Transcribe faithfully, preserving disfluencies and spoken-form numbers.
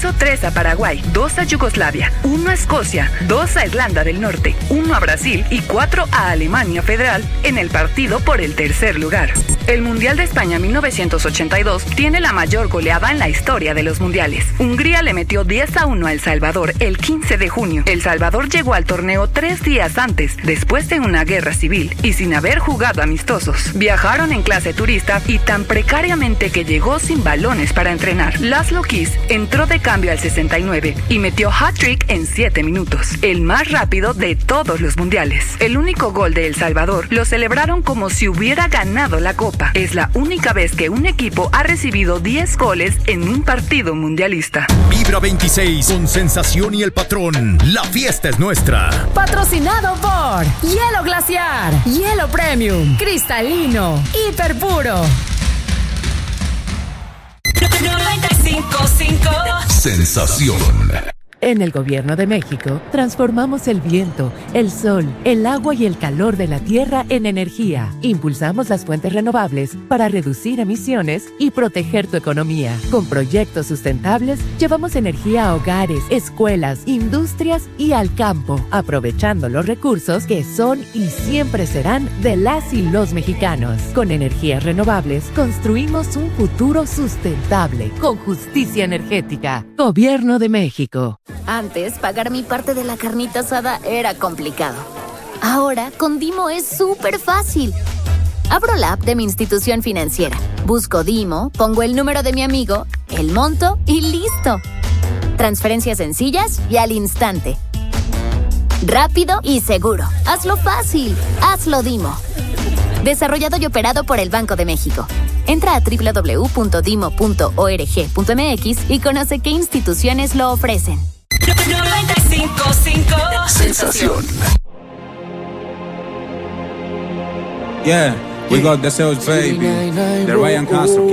cuatro tres a Paraguay, dos a Yugoslavia, uno a Escocia, dos a Irlanda del Norte, uno a Brasil y cuatro a Alemania Federal en el partido por el tercer lugar. El Mundial de España mil novecientos ochenta y dos tiene la mayor goleada en la historia de los mundiales. Hungría le metió diez a uno a El Salvador el quince de junio. El Salvador llegó al torneo tres días antes, después de una guerra civil y sin haber jugado amistosos. Viajaron en clase turista y tan precariamente que llegó sin balones para entrenar. Laszlo Kiss entró de cambio al sesenta y nueve y metió hat-trick en siete minutos, el más rápido de todos los mundiales. El único gol de El Salvador lo celebraron como si hubiera ganado la copa. Es la única vez que un equipo ha recibido diez goles en un partido mundialista. Vibra veintiséis con Sensación y El Patrón. La fiesta es nuestra. Patrocinado por Hielo Glaciar, Hielo Premium, cristalino, hiper puro. noventa y cinco punto cinco Sensación. En el Gobierno de México, transformamos el viento, el sol, el agua y el calor de la tierra en energía. Impulsamos las fuentes renovables para reducir emisiones y proteger tu economía. Con proyectos sustentables, llevamos energía a hogares, escuelas, industrias y al campo, aprovechando los recursos que son y siempre serán de las y los mexicanos. Con energías renovables, construimos un futuro sustentable, con justicia energética. Gobierno de México. Antes, pagar mi parte de la carnita asada era complicado. Ahora, con Dimo es súper fácil. Abro la app de mi institución financiera, busco Dimo, pongo el número de mi amigo, el monto y ¡listo! Transferencias sencillas y al instante. Rápido y seguro. Hazlo fácil. Hazlo Dimo. Desarrollado y operado por el Banco de México. Entra a doble u doble u doble u punto dimo punto org punto m x y conoce qué instituciones lo ofrecen. noventa y cinco punto cinco Sensación. Yeah, we got the Souls, baby. The Ryan Castro.